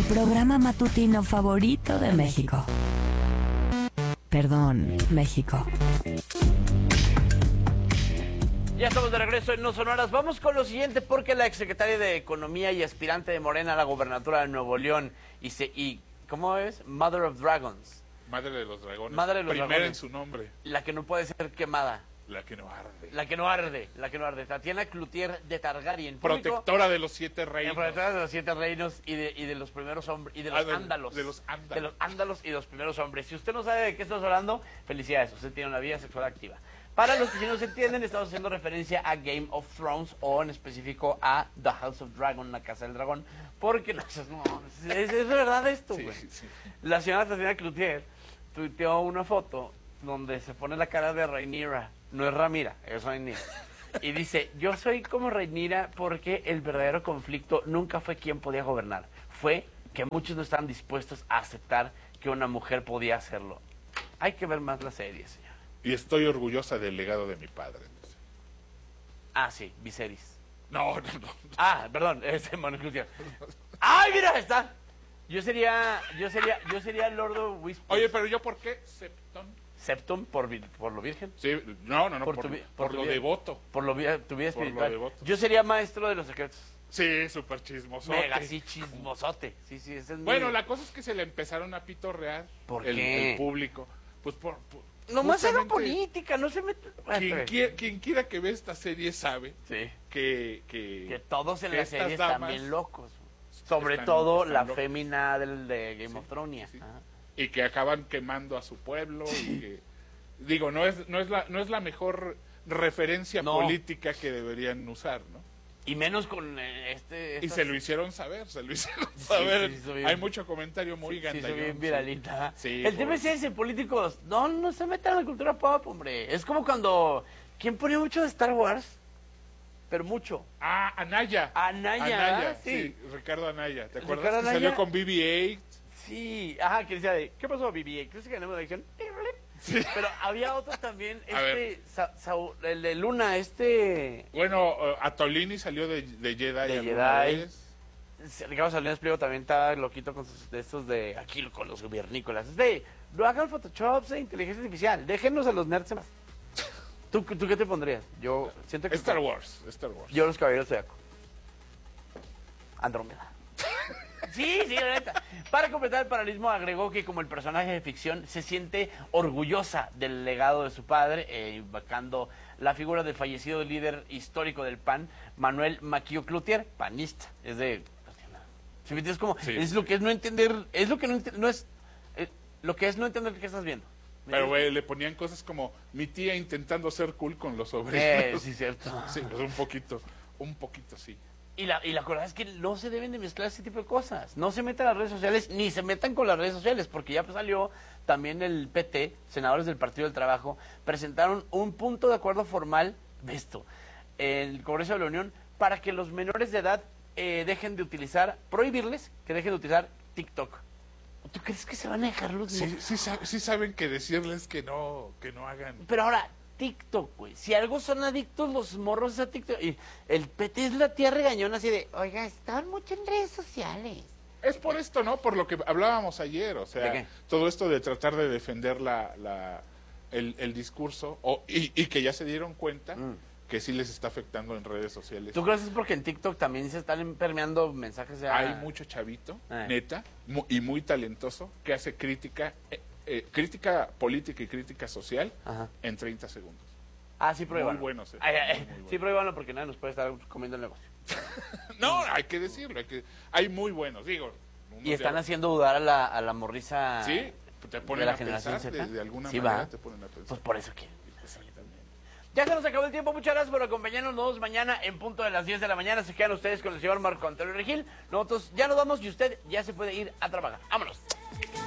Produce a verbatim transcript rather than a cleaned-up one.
programa matutino favorito de México. Perdón, México. Ya estamos de regreso en No Sonoras. Vamos con lo siguiente, porque la exsecretaria de Economía y aspirante de Morena a la gobernatura de Nuevo León y, se, y ¿cómo es? Mother of Dragons. Madre de los dragones. Madre de los Primera dragones. en su nombre. La que no puede ser quemada. La que no arde. La que no arde, la que no arde. Tatiana Cloutier de Targaryen. Protectora de los siete reinos. Protectora de los siete reinos y de, y de los primeros hombres, y de los Ah, de- ándalos. de los ándalos. De los ándalos y los primeros hombres. Si usted no sabe de qué estamos hablando, felicidades, usted tiene una vida sexual activa. Para los que sí no se entienden, estamos haciendo referencia a Game of Thrones, o en específico a The House of Dragon, la Casa del Dragón, porque no, no, es, es verdad esto, güey. Sí, sí. La señora Tatiana Cloutier tuiteó una foto donde se pone la cara de Rhaenyra. No es Ramira, es Rhaenyra. Y dice, yo soy como Rhaenyra porque el verdadero conflicto nunca fue quién podía gobernar. Fue que muchos no estaban dispuestos a aceptar que una mujer podía hacerlo. Hay que ver más la serie, señora. Y estoy orgullosa del legado de mi padre. Ah, sí, Viserys. No, no, no. Ah, perdón, es Manuel Cloutier. ¡Ay, mira, está! Yo sería, yo sería, yo sería Lord of Whispers. Oye, pero yo, ¿por qué Septón? Septum, por, vi- por lo virgen. Sí, no, no, no, Por por, tu vi- por por tu lo vida. devoto. Por lo, vi- tu vida Por lo espiritual. devoto. Yo sería maestro de los secretos. Sí, súper chismoso. Mega, sí, chismosote. Sí, sí, ese es mi- Bueno, la cosa es que se le empezaron a pitorrear. ¿Por el, qué? el público. Pues por... por Nomás hagan justamente, política, no se meten... Ah, Quien, espera. quiera, quien quiera que vea esta serie sabe Sí. que... Que, Que todos en que la estas serie están damas bien locos. Sobre están- todo están la locas. fémina del de Game Sí, of Thrones. sí. Ajá. Y que acaban quemando a su pueblo. Y que, digo, no es, no, es la, no es la mejor referencia No. política que deberían usar, ¿no? Y menos con eh, este... Y estas- se lo hicieron saber, se lo hicieron saber. sí, sí, soy bien- Hay mucho comentario muy Sí, sí, gandallón. soy bien sí. viralita. Sí, el tema es por- ese, políticos. No, no se metan en la cultura pop, hombre. Es como cuando... ¿Quién ponía mucho de Star Wars? Pero mucho. Ah, Anaya. Anaya, sí. sí. Ricardo Anaya. ¿Te acuerdas Ricardo que Anaya. salió con B B ocho? Sí, ajá, que decía de, ¿qué pasó, Vivi? ¿Crees que ganamos la elección? Sí. Pero había otro también, A ver. este, Sa- Saúl- el de Luna, este... Bueno, uh, Atolini salió de, de Jedi. De alguna Jedi. vez. Ricardo Salinas Pliego también está loquito con sus, de estos de aquí con los gobiernícolas. Este, no hagan Photoshop de inteligencia artificial, déjenos a los nerds en paz. ¿Tú, ¿Tú qué te pondrías? Yo siento que... Star Wars, Star Wars. Yo los caballeros zodiaco. Andrómeda. Sí, sí, la neta. Para completar el paralelismo, agregó que como el personaje de ficción se siente orgullosa del legado de su padre, eh, invocando la figura del fallecido líder histórico del P A N, Manuel Maquillo Cloutier, panista. Es de... ¿Sí me entiendes? Como, Sí. es lo que es no entender, es lo que no, ente- no es, eh, lo que es no entender qué estás viendo. ¿Me Pero, entiendes? güey, le ponían cosas como mi tía intentando ser cool con los Eh, sobrinos. sí, cierto. Sí, pues un poquito, un poquito sí. Y la, y la verdad es que no se deben de mezclar ese tipo de cosas. No se metan a las redes sociales, ni se metan con las redes sociales, porque ya pues salió también el P T, senadores del Partido del Trabajo, presentaron un punto de acuerdo formal de esto, en el Congreso de la Unión, para que los menores de edad eh, dejen de utilizar, prohibirles que dejen de utilizar TikTok. ¿Tú crees que se van a dejar los Sí, mo- sí, sab- sí saben que decirles que no, que no hagan. Pero ahora, TikTok, güey. Si algo son adictos los morros a TikTok. Y el P T es la tía regañona así de, oiga, están mucho en redes sociales. Es por esto, ¿no? Por lo que hablábamos ayer, o ¿De sea, qué? todo esto de tratar de defender la, la el, el discurso o, y, y que ya se dieron cuenta Mm. que sí les está afectando en redes sociales. ¿Tú crees que es porque en TikTok también se están permeando mensajes de... Hay mucho chavito, Eh. neta, mu- y muy talentoso que hace crítica, eh, eh, crítica política y crítica social Ajá. en treinta segundos. Ah, sí, pruébalo. Muy buenos, eh. Ay, ay, Muy buenos. Sí, pruébalo porque nadie nos puede estar comiendo el negocio. No, hay que decirlo, hay, que, hay muy buenos, digo. unos Y están de- haciendo dudar a la, a la morrisa... Sí, te ponen de la a generación pensar, de, Z. de alguna Sí, manera va. te ponen a pensar. Pues por eso que... Exactamente. Ya se nos acabó el tiempo, muchas gracias por acompañarnos. Nos vemos mañana en punto de las diez de la mañana. Se quedan ustedes con el señor Marco Antonio Regil. Nosotros ya nos vamos y usted ya se puede ir a trabajar. ¡Vámonos!